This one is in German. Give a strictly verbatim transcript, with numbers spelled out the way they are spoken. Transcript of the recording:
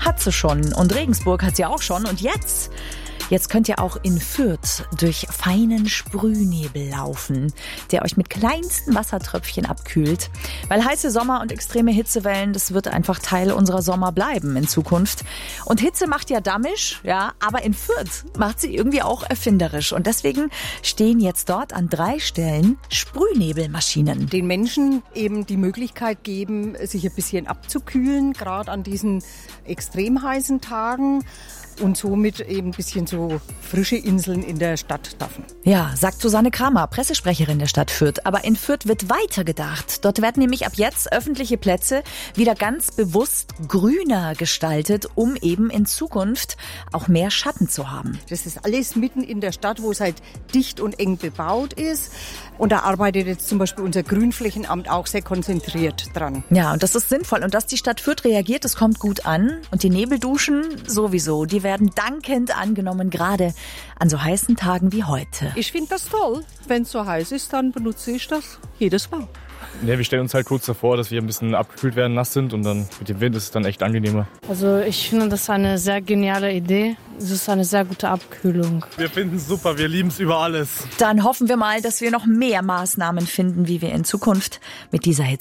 hat sie schon und Regensburg hat sie auch schon. Und jetzt... Jetzt könnt ihr auch in Fürth durch feinen Sprühnebel laufen, der euch mit kleinsten Wassertröpfchen abkühlt. Weil heiße Sommer und extreme Hitzewellen, das wird einfach Teil unserer Sommer bleiben in Zukunft. Und Hitze macht ja dammisch, ja, aber in Fürth macht sie irgendwie auch erfinderisch. Und deswegen stehen jetzt dort an drei Stellen Sprühnebelmaschinen. Den Menschen eben die Möglichkeit geben, sich ein bisschen abzukühlen, gerade an diesen extrem heißen Tagen. Und somit eben ein bisschen so frische Inseln in der Stadt schaffen. Ja, sagt Susanne Kramer, Pressesprecherin der Stadt Fürth. Aber in Fürth wird weitergedacht. Dort werden nämlich ab jetzt öffentliche Plätze wieder ganz bewusst grüner gestaltet, um eben in Zukunft auch mehr Schatten zu haben. Das ist alles mitten in der Stadt, wo es halt dicht und eng bebaut ist. Und da arbeitet jetzt zum Beispiel unser Grünflächenamt auch sehr konzentriert dran. Ja, und das ist sinnvoll. Und dass die Stadt Fürth reagiert, das kommt gut an. Und die Nebelduschen sowieso, die werden dankend angenommen, gerade an so heißen Tagen wie heute. Ich finde das toll. Wenn es so heiß ist, dann benutze ich das jedes Mal. Ja, wir stellen uns halt kurz davor, dass wir ein bisschen abgekühlt werden, nass sind und dann mit dem Wind ist es dann echt angenehmer. Also ich finde das eine sehr geniale Idee. Es ist eine sehr gute Abkühlung. Wir finden es super, wir lieben es über alles. Dann hoffen wir mal, dass wir noch mehr Maßnahmen finden, wie wir in Zukunft mit dieser Hitze